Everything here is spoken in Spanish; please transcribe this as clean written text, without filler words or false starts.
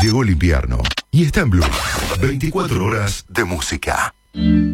Llegó el invierno y está en Blue. 24 horas de música.